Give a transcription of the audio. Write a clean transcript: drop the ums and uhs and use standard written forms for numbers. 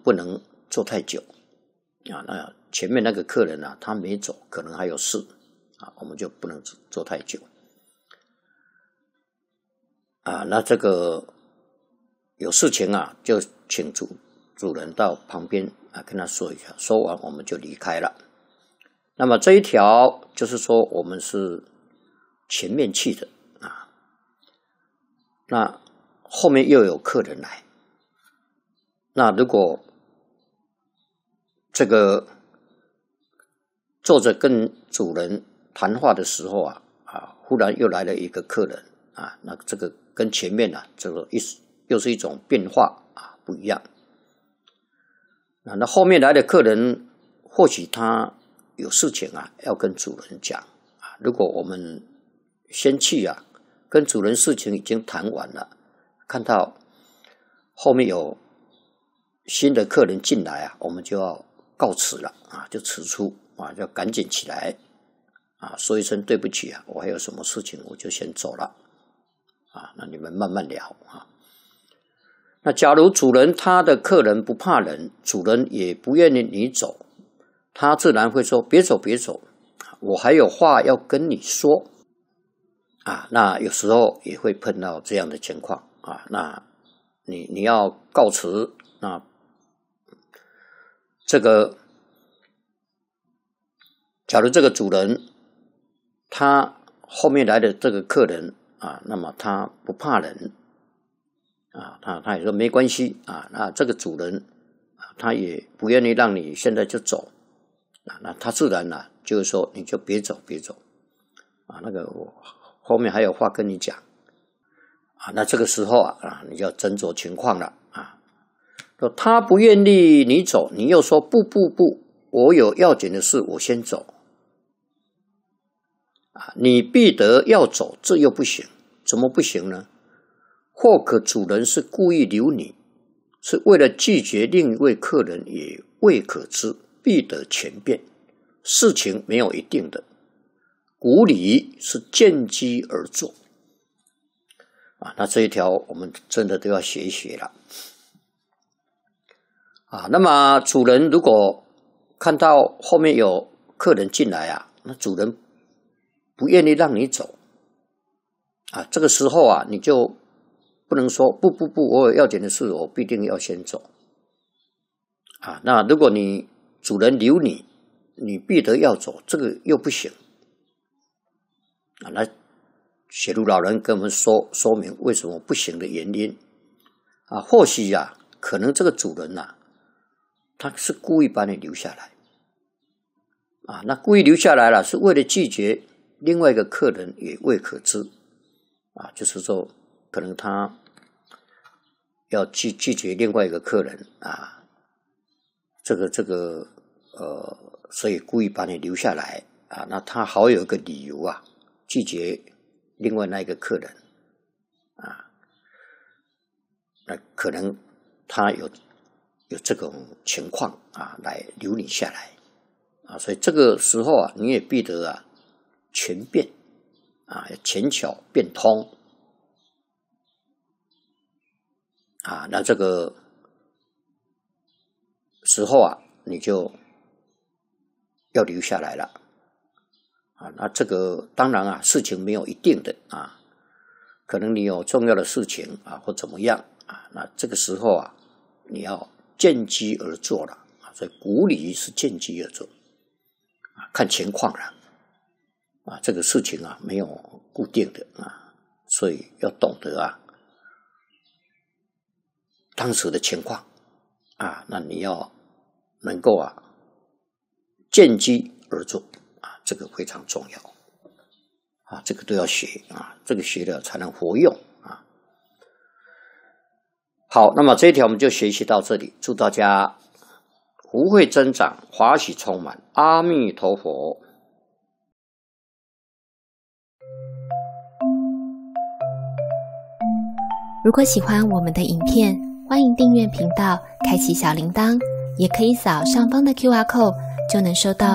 不能坐太久啊。那前面那个客人啊，他没走，可能还有事啊，我们就不能坐太久啊。那这个有事情啊，就请主人到旁边啊跟他说一下，说完我们就离开了。那么这一条就是说我们是前面去的啊，那后面又有客人来，那如果这个坐着跟主人谈话的时候啊，忽然又来了一个客人啊，那这个跟前面啊这个又是一种变化啊，不一样。那后面来的客人或许他有事情啊要跟主人讲啊，如果我们先去啊，跟主人事情已经谈完了，看到后面有新的客人进来啊，我们就要告辞了啊，就辞出啊，就赶紧起来啊，说一声对不起啊，我还有什么事情我就先走了啊，那你们慢慢聊啊。那假如主人他的客人不怕人，主人也不愿意你走，他自然会说别走别走，我还有话要跟你说啊。那有时候也会碰到这样的情况啊，那你要告辞，那这个假如这个主人他后面来的这个客人啊，那么他不怕人啊，他也说没关系啊，那这个主人他也不愿意让你现在就走啊，那他自然呢就是说你就别走别走啊，那个我后面还有话跟你讲啊。那这个时候啊，你就要斟酌情况了啊。说他不愿意你走，你又说不，我有要紧的事，我先走啊，你必得要走，这又不行，怎么不行呢？或可主人是故意留你，是为了拒绝另一位客人，也未可知，必得前辩。事情没有一定的，古礼是见机而作啊。那这一条我们真的都要学一学了啊。那么主人如果看到后面有客人进来啊，那主人不愿意让你走啊，这个时候啊，你就不能说不，我有要紧的事，我必定要先走啊。那如果你主人留你，你必得要走，这个又不行啊。那写如老人跟我们说明为什么不行的原因啊。或许啊，可能这个主人啊，他是故意把你留下来啊。那故意留下来了，是为了拒绝另外一个客人，也未可知啊。就是说，可能他要拒绝另外一个客人啊，所以故意把你留下来啊。那他好有一个理由啊，拒绝另外那一个客人啊，那可能他有这种情况啊，来留你下来啊。所以这个时候啊，你也必得啊全辩啊，前巧变通啊。那这个时候啊，你就要留下来了啊。那这个当然啊，事情没有一定的啊，可能你有重要的事情啊，或怎么样啊，那这个时候啊，你要见机而作了啊。所以古礼是见机而作啊，看情况了啊。这个事情啊，没有固定的啊，所以要懂得啊当时的情况啊，那你要能够啊见机而作啊，这个非常重要啊，这个都要学啊，这个学了才能活用啊。好，那么这一条我们就学习到这里，祝大家福慧增长，华喜充满，阿弥陀佛。 如果喜欢我们的影片，欢迎订阅频道，开启小铃铛，也可以扫上方的 QR code，就能收到